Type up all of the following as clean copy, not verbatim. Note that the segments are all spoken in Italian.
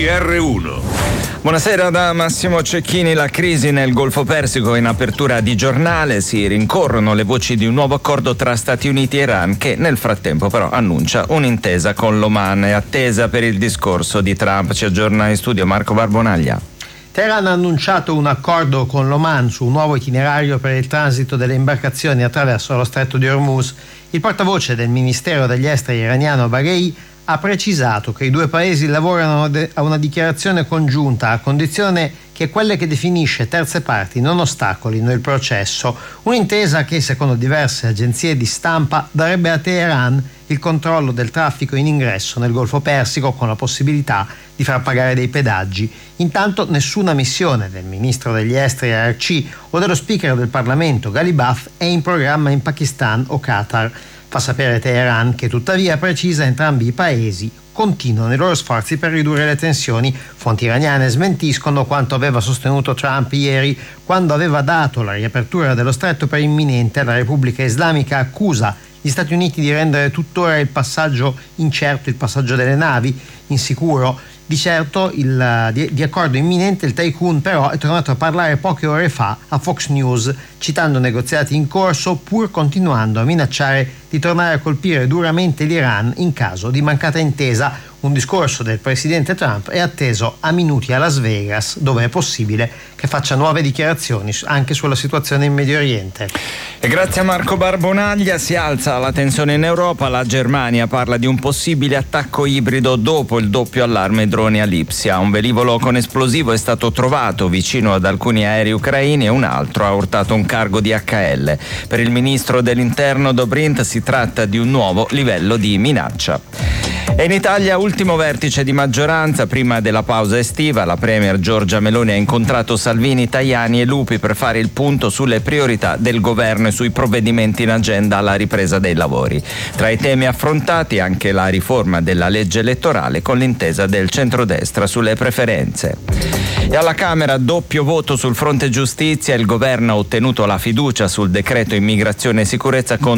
GR1. Buonasera da Massimo Cecchini. La crisi nel Golfo Persico. In apertura di giornale si rincorrono le voci di un nuovo accordo tra Stati Uniti e Iran, che nel frattempo però annuncia un'intesa con l'Oman. È attesa per il discorso di Trump. Ci aggiorna in studio Marco Barbonaglia. Teheran ha annunciato un accordo con l'Oman su un nuovo itinerario per il transito delle imbarcazioni attraverso lo stretto di Hormuz. Il portavoce del Ministero degli Esteri iraniano Baghei ha precisato che i due paesi lavorano a una dichiarazione congiunta a condizione che quelle che definisce terze parti non ostacolino il processo. Un'intesa che, secondo diverse agenzie di stampa, darebbe a Teheran il controllo del traffico in ingresso nel Golfo Persico, con la possibilità di far pagare dei pedaggi. Intanto nessuna missione del ministro degli esteri Arci o dello speaker del Parlamento Ghalibaf è in programma in Pakistan o Qatar. Fa sapere Teheran che tuttavia, precisa, entrambi i paesi continuano i loro sforzi per ridurre le tensioni. Fonti iraniane smentiscono quanto aveva sostenuto Trump ieri, quando aveva dato la riapertura dello stretto per imminente. La Repubblica Islamica accusa gli Stati Uniti di rendere tuttora il passaggio incerto, il passaggio delle navi insicuro. Di certo di accordo imminente il tycoon però è tornato a parlare poche ore fa a Fox News, citando negoziati in corso, pur continuando a minacciare di tornare a colpire duramente l'Iran in caso di mancata intesa. Un discorso del presidente Trump è atteso a minuti a Las Vegas, dove è possibile che faccia nuove dichiarazioni anche sulla situazione in Medio Oriente. E grazie a Marco Barbonaglia. Si alza la tensione in Europa. La Germania parla di un possibile attacco ibrido dopo il doppio allarme droni a Lipsia. Un velivolo con esplosivo è stato trovato vicino ad alcuni aerei ucraini e un altro ha urtato un cargo di HL. Per il ministro dell'Interno Dobrindt si tratta di un nuovo livello di minaccia. E in Italia ultimo vertice di maggioranza prima della pausa estiva. La premier Giorgia Meloni ha incontrato Salvini, Tajani e Lupi per fare il punto sulle priorità del governo e sui provvedimenti in agenda alla ripresa dei lavori. Tra i temi affrontati anche la riforma della legge elettorale con l'intesa del centrodestra sulle preferenze. E alla Camera doppio voto sul fronte giustizia. Il governo ha ottenuto la fiducia sul decreto immigrazione e sicurezza con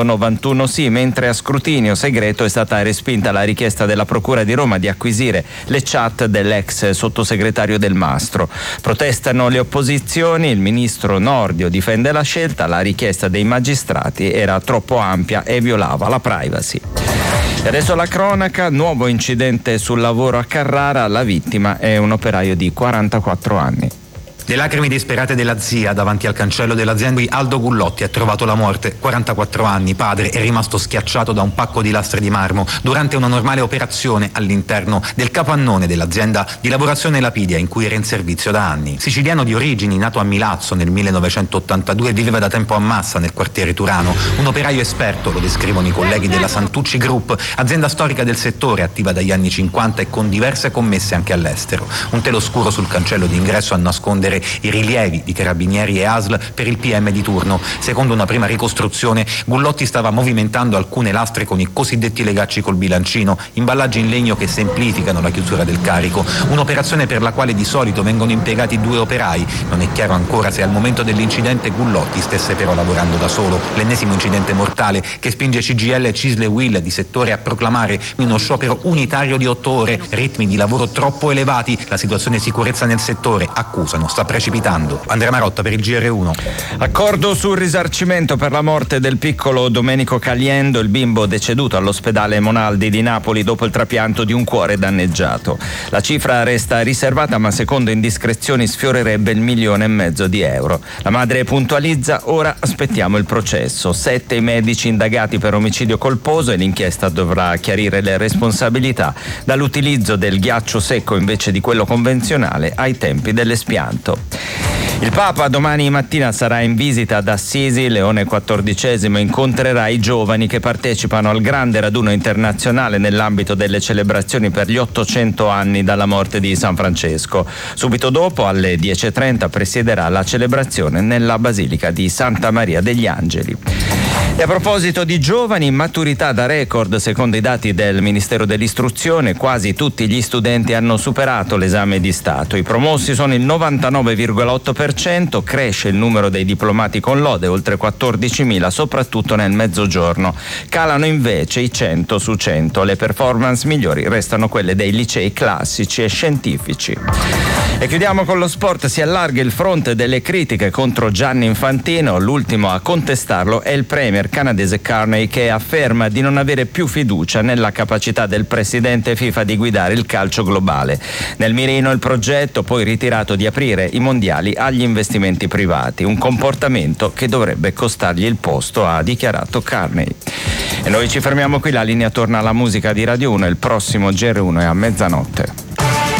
191 sì, mentre a scrutinio segreto è stata respinta la richiesta della Procura di Roma di acquisire le chat dell'ex sottosegretario Del Mastro. Protestano le opposizioni, il ministro Nordio difende la scelta, la richiesta dei magistrati era troppo ampia e violava la privacy. E adesso la cronaca, nuovo incidente sul lavoro a Carrara, la vittima è un operaio di 44 anni. Le lacrime disperate della zia davanti al cancello dell'azienda. Aldo Gullotti ha trovato la morte, 44 anni, padre, è rimasto schiacciato da un pacco di lastre di marmo durante una normale operazione all'interno del capannone dell'azienda di lavorazione Lapidia in cui era in servizio da anni. Siciliano di origini, nato a Milazzo nel 1982, viveva da tempo a Massa nel quartiere Turano. Un operaio esperto, lo descrivono i colleghi della Santucci Group, azienda storica del settore attiva dagli anni 50 e con diverse commesse anche all'estero. Un telo scuro sul cancello d'ingresso a nascondere i rilievi di carabinieri e ASL per il PM di turno. Secondo una prima ricostruzione, Gullotti stava movimentando alcune lastre con i cosiddetti legacci col bilancino, imballaggi in legno che semplificano la chiusura del carico. Un'operazione per la quale di solito vengono impiegati 2 operai. Non è chiaro ancora se al momento dell'incidente Gullotti stesse però lavorando da solo. L'ennesimo incidente mortale che spinge CGIL e Cisle Will di settore a proclamare uno sciopero unitario di 8 ore, ritmi di lavoro troppo elevati. La situazione di sicurezza nel settore, accusano, sta precipitando. Andrea Marotta per il GR1. Accordo sul risarcimento per la morte del piccolo Domenico Caliendo, il bimbo deceduto all'ospedale Monaldi di Napoli dopo il trapianto di un cuore danneggiato. La cifra resta riservata, ma secondo indiscrezioni sfiorerebbe il 1,5 milioni di euro. La madre puntualizza: ora aspettiamo il processo. 7 i medici indagati per omicidio colposo e l'inchiesta dovrà chiarire le responsabilità, dall'utilizzo del ghiaccio secco invece di quello convenzionale ai tempi dell'espianto. Il Papa domani mattina sarà in visita ad Assisi. Leone XIV incontrerà i giovani che partecipano al grande raduno internazionale nell'ambito delle celebrazioni per gli 800 anni dalla morte di San Francesco. Subito dopo, alle 10:30, presiederà la celebrazione nella Basilica di Santa Maria degli Angeli. E a proposito di giovani, maturità da record. Secondo i dati del Ministero dell'Istruzione, quasi tutti gli studenti hanno superato l'esame di Stato. I promossi sono il 99,8%, 1%, cresce il numero dei diplomati con lode, oltre 14.000, soprattutto nel mezzogiorno. Calano invece i 100 su 100. Le performance migliori restano quelle dei licei classici e scientifici. E chiudiamo con lo sport. Si allarga il fronte delle critiche contro Gianni Infantino. L'ultimo a contestarlo è il premier canadese Carney, che afferma di non avere più fiducia nella capacità del presidente FIFA di guidare il calcio globale. Nel mirino il progetto, poi ritirato, di aprire i mondiali agli investimenti privati, un comportamento che dovrebbe costargli il posto, ha dichiarato Carney. E noi ci fermiamo qui, la linea torna alla musica di Radio 1, il prossimo GR1 è a mezzanotte.